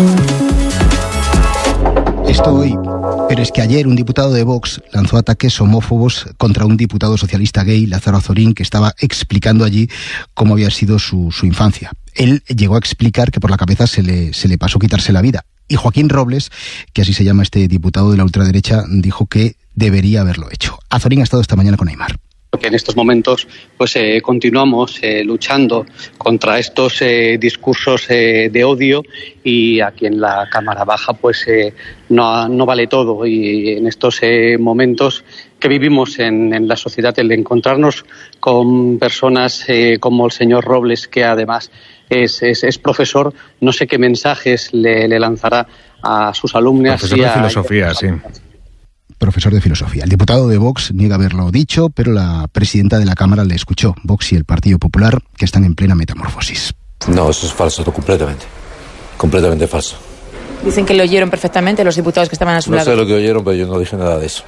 Esto hoy, pero es que ayer un diputado de Vox lanzó ataques homófobos contra un diputado socialista gay, Lázaro Azorín, que estaba explicando allí cómo había sido su infancia. Él llegó a explicar que por la cabeza se le pasó quitarse la vida. Y Joaquín Robles, que así se llama este diputado de la ultraderecha, dijo que debería haberlo hecho. Azorín ha estado esta mañana con Aimar. Que en estos momentos pues continuamos luchando contra estos discursos de odio, y aquí en la Cámara Baja pues no vale todo, y en estos momentos que vivimos en la sociedad, el de encontrarnos con personas como el señor Robles, que además es profesor, no sé qué mensajes le lanzará a sus alumnas. Profesor de filosofía, sí. Profesor de filosofía. El diputado de Vox niega haberlo dicho, pero la presidenta de la Cámara le escuchó. Vox y el Partido Popular, que están en plena metamorfosis. No, eso es falso, completamente. Completamente falso. Dicen que lo oyeron perfectamente los diputados que estaban a su lado. No sé lo que oyeron, pero yo no dije nada de eso.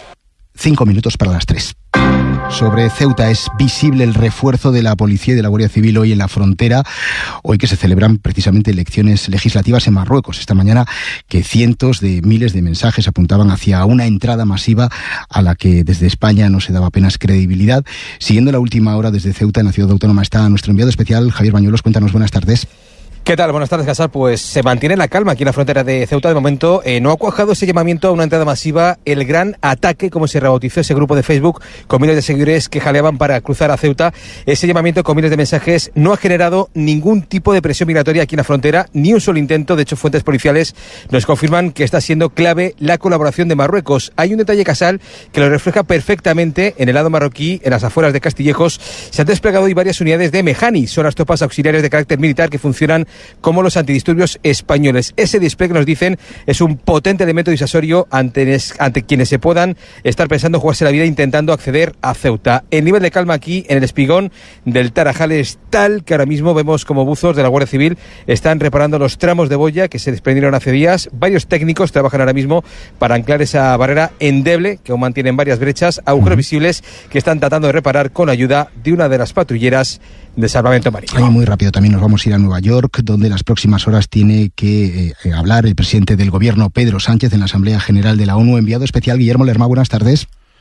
5 minutos para las 3. Sobre Ceuta, es visible el refuerzo de la policía y de la Guardia Civil hoy en la frontera, hoy que se celebran precisamente elecciones legislativas en Marruecos. Esta mañana que cientos de miles de mensajes apuntaban hacia una entrada masiva a la que desde España no se daba apenas credibilidad. Siguiendo la última hora desde Ceuta, en la ciudad autónoma, está nuestro enviado especial, Javier Bañuelos. Cuéntanos, buenas tardes. ¿Qué tal? Buenas tardes, Casal. Pues se mantiene la calma aquí en la frontera de Ceuta. De momento no ha cuajado ese llamamiento a una entrada masiva, el gran ataque, como se rebautizó ese grupo de Facebook, con miles de seguidores que jaleaban para cruzar a Ceuta. Ese llamamiento con miles de mensajes no ha generado ningún tipo de presión migratoria aquí en la frontera, ni un solo intento. De hecho, fuentes policiales nos confirman que está siendo clave la colaboración de Marruecos. Hay un detalle, Casal, que lo refleja perfectamente en el lado marroquí, en las afueras de Castillejos. Se han desplegado hoy varias unidades de Mejani, son las tropas auxiliares de carácter militar que funcionan como los antidisturbios españoles. Ese despliegue, nos dicen, es un potente elemento disuasorio ante quienes se puedan estar pensando jugarse la vida intentando acceder a Ceuta. El nivel de calma aquí en el espigón del Tarajal es tal que ahora mismo vemos como buzos de la Guardia Civil están reparando los tramos de boya que se desprendieron hace días. Varios técnicos trabajan ahora mismo para anclar esa barrera endeble que aún mantienen varias brechas, agujeros visibles que están tratando de reparar con ayuda de una de las patrulleras de salvamento marítimo. Muy rápido también nos vamos a ir a Nueva York, donde las próximas horas tiene que hablar el presidente del gobierno, Pedro Sánchez, en la Asamblea General de la ONU. Enviado especial Guillermo Lerma, buenas tardes.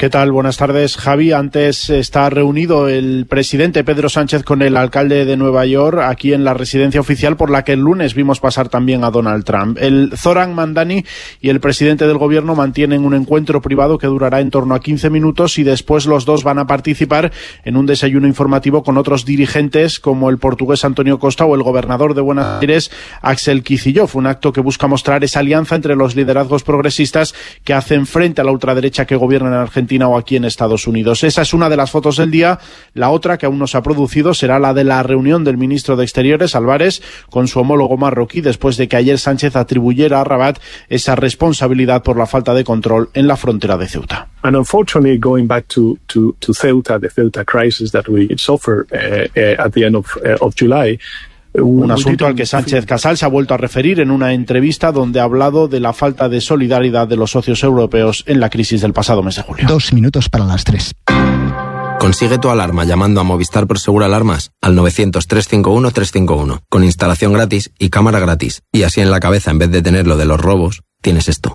¿Qué tal? Buenas tardes, Javi. Antes está reunido el presidente Pedro Sánchez con el alcalde de Nueva York aquí en la residencia oficial por la que el lunes vimos pasar también a Donald Trump. El Zoran Mandani y el presidente del gobierno mantienen un encuentro privado que durará en torno a 15 minutos y después los dos van a participar en un desayuno informativo con otros dirigentes como el portugués Antonio Costa o el gobernador de Buenos Aires, Axel Kicillof. Un acto que busca mostrar esa alianza entre los liderazgos progresistas que hacen frente a la ultraderecha que gobierna en Argentina o aquí en Estados Unidos. Esa es una de las fotos del día. La otra, que aún no se ha producido, será la de la reunión del ministro de Exteriores, Álvarez, con su homólogo marroquí, después de que ayer Sánchez atribuyera a Rabat esa responsabilidad por la falta de control en la frontera de Ceuta. And unfortunately, going back to Ceuta, the Ceuta crisis that we suffered at the end of July. Un asunto al que Sánchez Casal se ha vuelto a referir en una entrevista donde ha hablado de la falta de solidaridad de los socios europeos en la crisis del pasado mes de julio. 2 minutos para las 3. Consigue tu alarma llamando a Movistar Prosegur Alarmas al 900-351-351 con instalación gratis y cámara gratis. Y así en la cabeza, en vez de tener lo de los robos, tienes esto.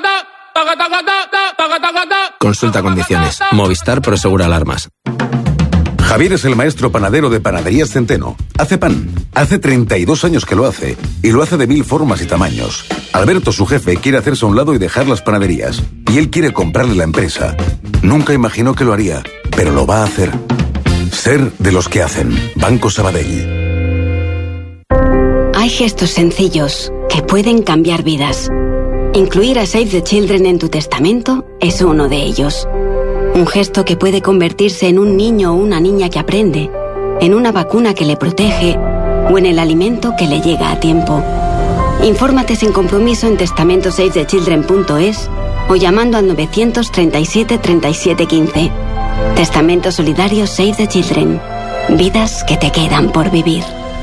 Consulta condiciones. Movistar Prosegur Alarmas. Javier es el maestro panadero de Panaderías Centeno. Hace pan. Hace 32 años que lo hace. Y lo hace de 1000 formas y tamaños. Alberto, su jefe, quiere hacerse a un lado y dejar las panaderías. Y él quiere comprarle la empresa. Nunca imaginó que lo haría, pero lo va a hacer. Ser de los que hacen. Banco Sabadell. Hay gestos sencillos que pueden cambiar vidas. Incluir a Save the Children en tu testamento es uno de ellos. Un gesto que puede convertirse en un niño o una niña que aprende, en una vacuna que le protege o en el alimento que le llega a tiempo. Infórmate sin compromiso en testamentoSaveTheChildren.es o llamando al 937 37 15. Testamento solidario Save the Children. Vidas que te quedan por vivir.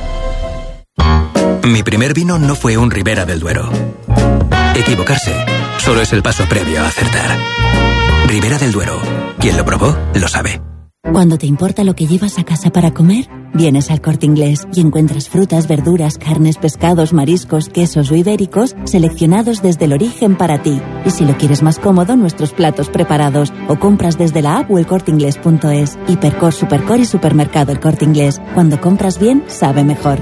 Mi primer vino no fue un Ribera del Duero. Equivocarse solo es el paso previo a acertar. Ribera del Duero. Quien lo probó, lo sabe. Cuando te importa lo que llevas a casa para comer, vienes al Corte Inglés y encuentras frutas, verduras, carnes, pescados, mariscos, quesos o ibéricos seleccionados desde el origen para ti. Y si lo quieres más cómodo, nuestros platos preparados o compras desde la app o el corteinglés.es. Hipercor, Supercor y Supermercado El Corte Inglés. Cuando compras bien, sabe mejor.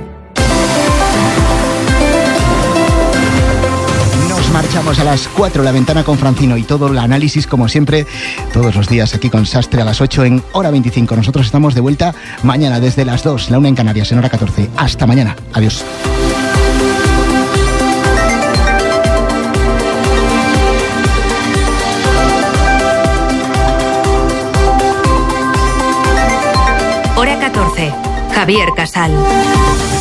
Marchamos a las 4, la ventana con Francino y todo el análisis, como siempre, todos los días aquí con Sastre a las 8 en hora 25. Nosotros estamos de vuelta mañana desde las 2, la 1 en Canarias, en hora 14. Hasta mañana. Adiós. Hora 14. Javier Casal.